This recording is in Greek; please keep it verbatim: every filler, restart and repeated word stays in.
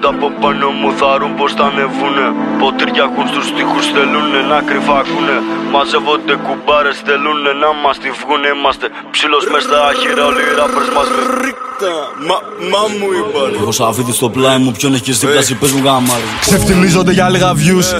Από πάνω μου θαρούν πως θα ανεβούνε. Ποτήρια έχουν στους τοίχους, θέλουνε να κρυφά ακούνε. Μαζεύονται κουμπάρες, θέλουνε να μας τη βγουνε. Είμαστε ψήλος μες στα άχυρα, όλοι οι ράπερς μας ρίχτα. Μα, μα μου είπαν. Έχω σαφίδι στο πλάι μου, ποιον έχει και στην πλάση, πες μου γάμαρι. Ξεφτιλίζονται για λίγα views.